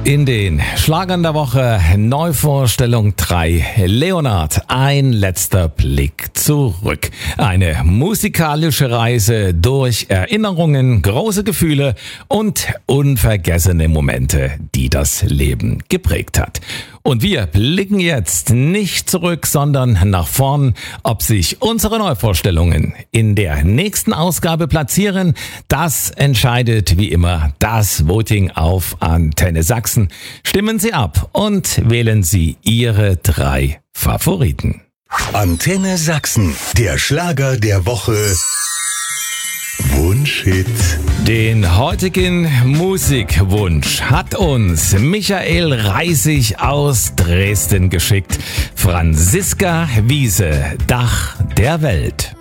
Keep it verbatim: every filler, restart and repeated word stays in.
In den Schlagern der Woche Neuvorstellung drei. Leonard, ein letzter Blick zurück. Eine musikalische Reise durch Erinnerungen, große Gefühle und unvergessene Momente, die das Leben geprägt hat. Und wir blicken jetzt nicht zurück, sondern nach vorn. Ob sich unsere Neuvorstellungen in der nächsten Ausgabe platzieren, das entscheidet wie immer das Voting auf Antenne Sachsen. Stimmen Sie ab und wählen Sie Ihre drei Favoriten. Antenne Sachsen, der Schlager der Woche. Wunschhit. Den heutigen Musikwunsch hat uns Michael Reisig aus Dresden geschickt. Franziska Wiese, Dach der Welt.